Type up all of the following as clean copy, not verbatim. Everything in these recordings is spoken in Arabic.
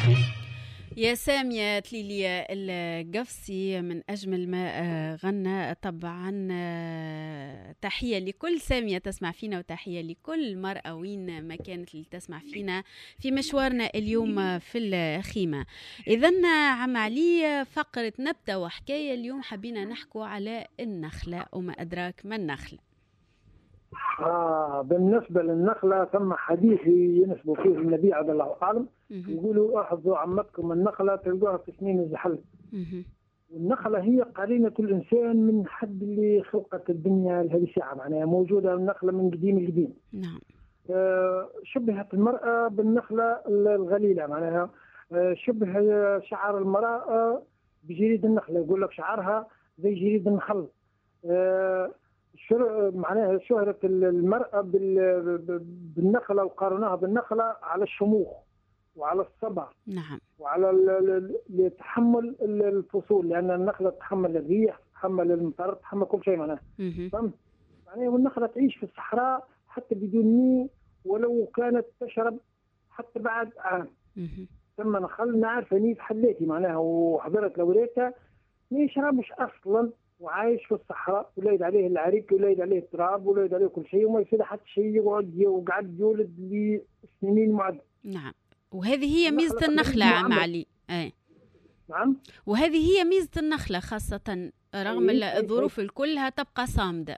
يا سامية تليليا القفصي من أجمل ما غنى طبعا. تحية لكل سامية تسمع فينا، وتحية لكل مرأة وين ما كانت اللي تسمع فينا في مشوارنا اليوم في الخيمة. إذن عم علي فقرة نبتة وحكاية. اليوم حبينا نحكوا على النخلة وما أدراك ما النخلة. بالنسبة للنخلة ثم حديث ينسبوا فيه النبي عبد الله أعلم، يقولوا احفظوا عمتكم النخلة تلقوها في سنين الزحل. والنخلة هي قرينة الإنسان من حد اللي خلقت الدنيا لهذه الساعة، معناها موجودة النخلة من قديم القديم. نعم. شبهت المرأة بالنخلة الغليلة، معناها شبه شعر المرأة بجريد النخلة، يقول لك شعرها زي جريد النخل. معناها شهرة المرأة بالنخلة وقارناها بالنخلة على الشموخ وعلى الصبر. نعم. وعلى تحمل الفصول، لأن النخلة تحمل الريح، تحمل المطر، تحمل كل شيء معناها. فهمت؟ معناها والنخلة تعيش في الصحراء حتى بدون ماء، ولو كانت تشرب حتى بعد عام. ثم نخل نعرف اني حليتي معناها وحضرت لوريتها ما يشربش اصلا، وعايش في الصحراء، ولايد عليه العريق، ولايد عليه التراب، ولايد عليه كل شيء، وما يصير حتى شيء، وقعد يولد لسنين معد. نعم. وهذه هي ميزة النخلة عم علي. نعم. وهذه هي ميزة النخلة، خاصة رغم الظروف كلها تبقى صامدة.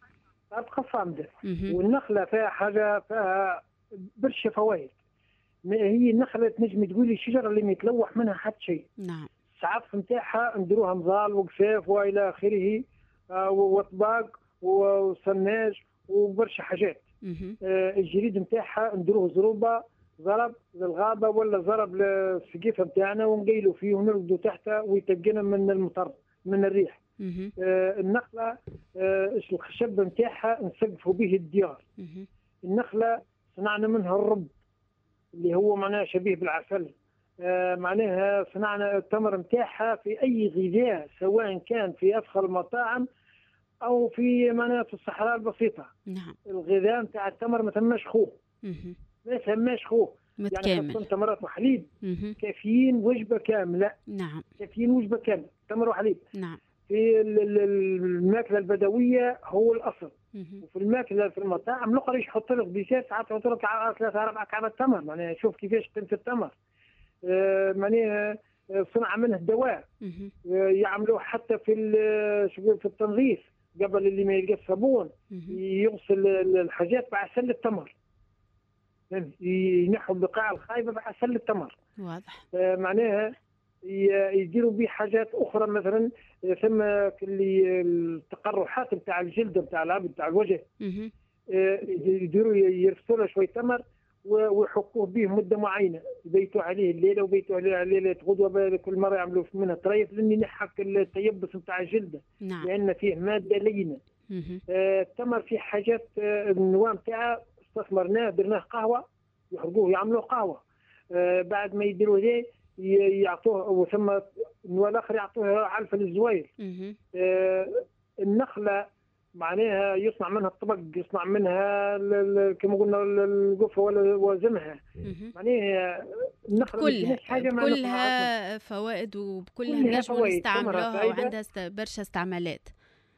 والنخلة فيها حاجة، فيها برشا فوائد. هي النخلة تنجم تقولي الشجرة اللي ما يتلوح منها حتى شيء. نعم. السعف نتاعها نديروها مظال وقفاف والى اخره، وطباق وسناج وبرشا حاجات. الجريد نتاعها نديروه زرب للغابه ولا زرب للسقيفه نتاعنا، ونقيلوا فيه ونرقدوا تحته ويتقنا من المطر من الريح. النخله الخشب نتاعها نسقفوا به الديار. النخله صنعنا منها الرب اللي هو معناه شبيه بالعسل. معناها صنعنا التمر نتاعها في اي غذاء، سواء كان في افخر المطاعم او في معناها في الصحراء البسيطه. نعم. الغذاء نتاع التمر ما ثماش خوه، ما ثماش خوه، متكامل. يعني تمرات وحليب كافيين وجبه كامله. نعم. كافيين وجبه كامله، تمر وحليب. نعم. في الماكله البدويه هو الاصل. وفي الماكله في المطاعم الاخرى يحط لك بيسات، ساعات يحط لك 3-4 كعبات تمر، معناها شوف كيفاش قيمه التمر. معناها صنع منه الدواء. يعملوه حتى في التنظيف، قبل اللي ما يلقى الصابون يغسل الحاجات بعسل التمر، ينحوا البقاع الخايبه بعسل التمر. واضح. معناها يديروا به حاجات اخرى، مثلا ثم اللي التقرحات نتاع الجلد نتاع العبد نتاع الوجه، يديروا يرسلوا له شويه تمر ويحكوه به مده معينه، يبيتوا عليه الليله وبيتوا عليه ليله غدوه، كل مره يعملوا منها طريف لاني ينحك التيبس نتاع الجلده. نعم. لان فيه ماده لينه. التمر فيه حاجات، النواه نتاعه استثمرناه، درناه قهوه، يحرقوه يعملوه قهوه. بعد ما يديروا ذي يعطوه، وثم النواه الاخر يعطوه علفه للزوير. النخله معناها يصنع منها الطبق، يصنع منها كما قلنا القفه ولا وزمها. معناها النخله كلها فوائد، وبكلها نجم نستعملوها، وعندها برشا استعمالات.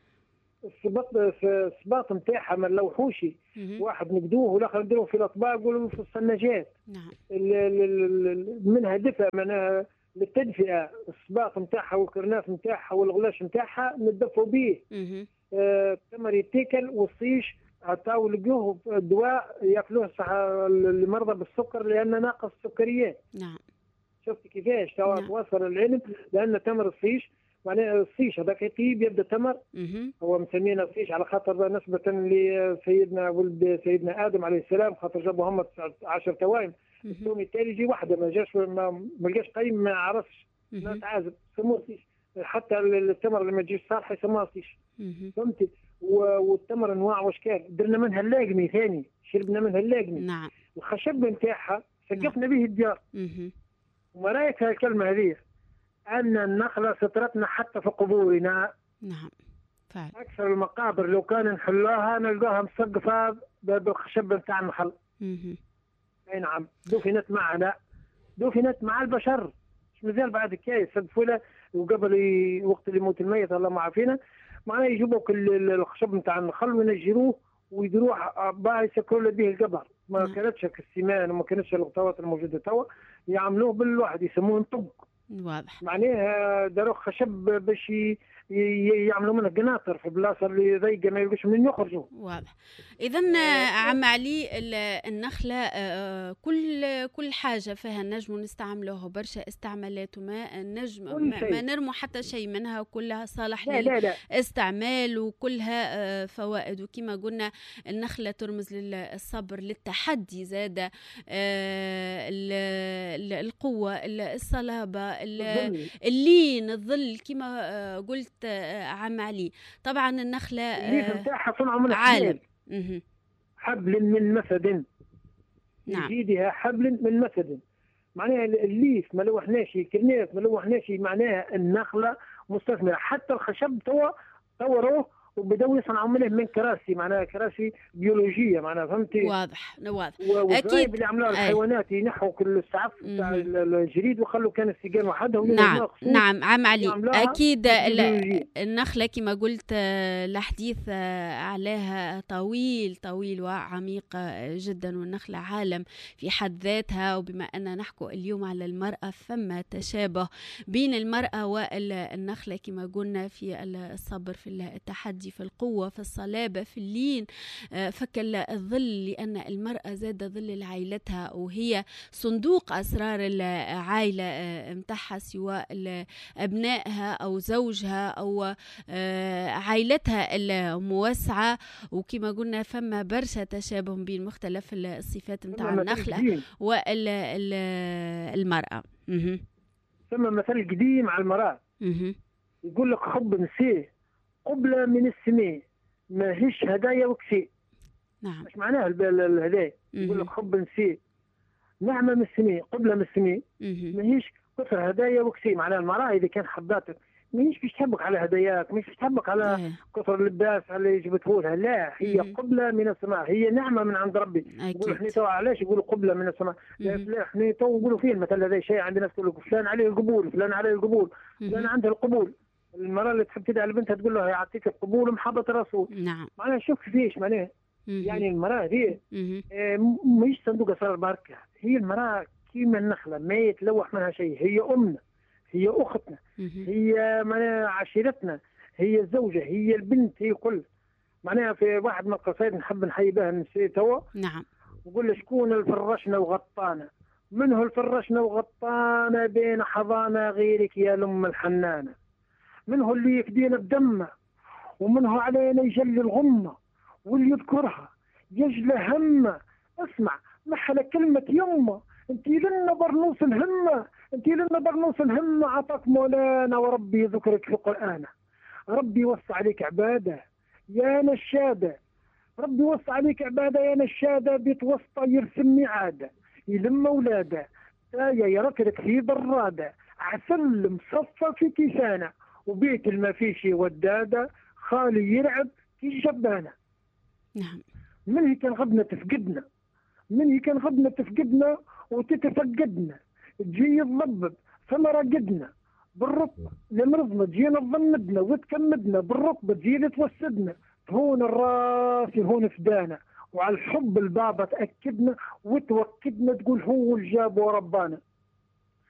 الصباط نتاعها ما نلوحوش، واحد نقدوه والاخر نديروه في الاطباق ولا في الصناجات. نعم. منها دفء، منها للتدفئه. الصباط نتاعها والكرناف نتاعها والغلاش نتاعها ندفوا به. التمر يتاكل، والصيش عطاو لقوه الدواء ياكلوه المرضى بالسكر لان ناقص السكريات. نعم. شفت كيفاش توصل العلم، لان تمر الصيش معناها الصيش هذاك يطيب يبدا تمر. هو مسمينا الصيش على خاطر نسبه لسيدنا ولد سيدنا ادم عليه السلام، خاطر جابوا هم 10 توائم. الثوم التالي يجي واحده ما جاش، ما لقاش قيم، ما عرفش، ما تعازب، سموه صيش. حتى التمر لما تجيش صالحه يسموها صيش. فهمتي؟ والتمر انواع واشكال. درنا منها اللاقمي ثاني، شربنا منها اللاقمي. نعم. الخشب نتاعها سقفنا به الديار. وما رايك هالكلمه هذه؟ ان النخله سترتنا حتى في قبورنا. نعم فعلا. اكثر المقابر لو كان نحلوها نلقاها مسقفه بالخشب نتاع النخل. اي نعم. دفنت معنا دفنت مع البشر، مش مازال بعد كاي صدفوا وقبل وقت اللي يموت الميت الله ما عافينا، معناها يجيبوا الخشب نتاع النخل وينجروه ويديروه باه يسكروا به القبر. ما كانتش السمان وما كانتش الغطاوات الموجوده توا، يعملوه بالواحد يسموه نطق. واضح. معناها داروا خشب باش يعملوا منه قناطر في بلاصه اللي ضيقه ما يلقوش منين يخرجوا. واضح. اذا عم علي النخله كل حاجه فيها نجم نستعملوها برشا استعمالات، وما نجم ما نرموا حتى شيء منها، وكلها صالح للاستعمال وكلها فوائد. وكما قلنا النخله ترمز للصبر، للتحدي، زاده القوه، الصلابه، اللين، الظل كما قلت عم علي. طبعا النخله الليف نتاعها صنعوا من عالم. حبل من مسد. نعم. جيدها حبل من مسد، معناها الليف ما لوحناش، كرناس ما لوحناش، معناها النخله مستثمره. حتى الخشب طوروه وبداوا يصنعوا منه من كراسي، معناها كراسي بيولوجيه، معناها فهمتي. واضح. اكيد اللي عملوها الحيوانات ينحوا كل السعف تاع الجريد وخلوا كان السجان وحدها. نعم عم علي. اكيد النخله كما قلت الحديث عليها طويل وعميق جدا، والنخله عالم في حد ذاتها. وبما ان نحكي اليوم على المراه، فما تشابه بين المراه والنخله كما قلنا في الصبر، في التحدي، في القوة، في الصلابة، في اللين، فك الظل، لأن المرأة زاد ظل لعائلتها، وهي صندوق أسرار العائلة متاعها، سواء أبنائها أو زوجها أو عائلتها الموسعة. وكما قلنا فما برشا تشابه بين مختلف الصفات متاع النخلة والمرأة. ثم مثل قديم على المرأة يقول لك حب نسيه قبلة من السماء، ما هيش هدايا وكسي. نعم. مش معناها الهدايا، يقول لك حب نسي نعمة من السماء، قبلة من السماء، ما هيش كثر هدايا وكسي. معناها المرأة إذا كان حباتك ماهيش باش تحبك على هداياك، مش باش تحبك على كثر اللباس اللي جبته لها، لا، هي قبلة من السماء، هي نعمة من عند ربي. يقولوا احنا تو علاش يقولوا قبلة من السماء؟ لا احنا تو نقولوا فيه المثل هذا شيء عندنا، تقول لك فلان عليه القبول، فلان عليه القبول، فلان عنده القبول. المرأة اللي تحب تدعي لبنتها تقول له يعطيك القبول ومحبة الرسول. نعم. معناها شوف كيفاش معناها. يعني المرأة هي مش صندوق أسرار بركة، هي المرأة كيما النخلة ما يتلوح منها شيء، هي أمنا، هي أختنا، هي عشيرتنا، هي الزوجة، هي البنت، هي كل. معناها في واحد من القصائد نحب نحيي بها النساء توا. نعم. وقول شكون الفرشنا وغطانا، منه الفرشنا وغطانا بين حضانا غيرك يا لم الحنانة، منه اللي يفدينا بدمه، ومنه علينا يجلي الغمة، واللي يذكرها يجلى همه. اسمع محل كلمة يمه، انت لنا برنوس الهمة، انت لنا برنوس الهمة، عطاك مولانا وربي يذكرك في قرآنه. ربي وسع عليك عبادة يا نشادة، ربي وسع عليك عبادة يا نشادة، بيتوسطى يرسم ميعادة، يلم أولاده، آية يركرك في برادة، عسل مصفى في كيسانة، وبيت الما فيش ودادة، خالي يلعب في الجبانة. نعم. من هي كان غبنا تفقدنا، من هي كان غبنا تفقدنا وتتفقدنا، تجي تضبب فما رقدنا، بالركبة لمرضنا تجينا تضمدنا وتكمدنا، بالركبة تجي توسدنا، هون الراس هون فدانا، وعلى الحب البابا تأكدنا وتوكدنا، تقول هو الجاب وربانا.